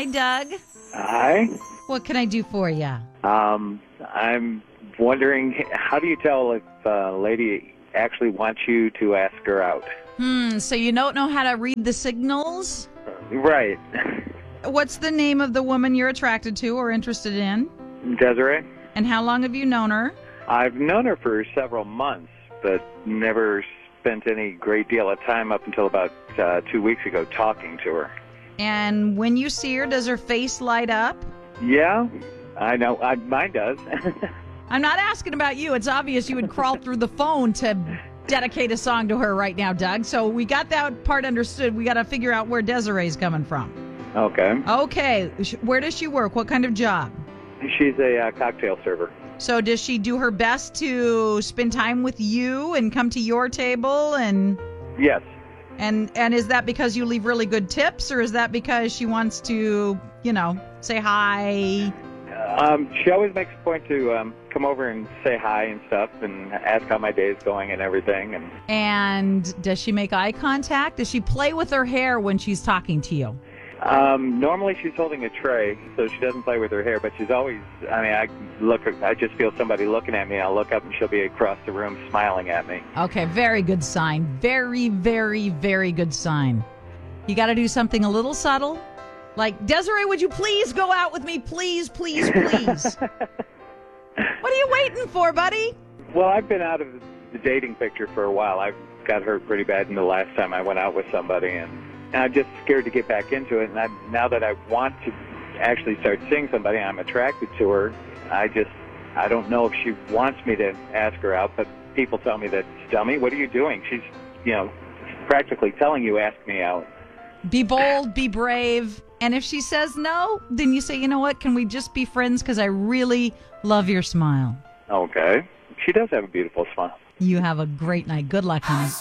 Hi, Doug. Hi. What can I do for you? I'm wondering, how do you tell if a lady actually wants you to ask her out? So you don't know how to read the signals? Right. What's the name of the woman you're attracted to or interested in? Desiree? And how long have you known her? I've known her for several months, but never spent any great deal of time up until about 2 weeks ago talking to her. And when you see her, does her face light up? Yeah, I know. Mine does. I'm not asking about you. It's obvious you would crawl through the phone to dedicate a song to her right now, Doug. So we got that part understood. We got to figure out where Desiree's coming from. Okay. Okay. Where does she work? What kind of job? She's a cocktail server. So does she do her best to spend time with you and come to your table? And Yes. and is that because you leave really good tips, or is that because she wants to, say hi? She always makes a point to come over and say hi and stuff and ask how my day is going and everything. And does she make eye contact? Does she play with her hair when she's talking to you? Normally she's holding a tray, so she doesn't play with her hair, but she's always, I just feel somebody looking at me, I'll look up and she'll be across the room smiling at me. Okay, very good sign. Very, very, very good sign. You got to do something a little subtle. Like, Desiree, would you please go out with me? Please, please, please. What are you waiting for, buddy? Well, I've been out of the dating picture for a while. I got hurt pretty bad in the last time I went out with somebody, and I'm just scared to get back into it. And now that I want to actually start seeing somebody, I'm attracted to her. I don't know if she wants me to ask her out, but people tell me, what are you doing? She's, practically telling you, ask me out. Be bold, be brave. And if she says no, then you say, you know what, can we just be friends? Because I really love your smile. Okay. She does have a beautiful smile. You have a great night. Good luck, honey.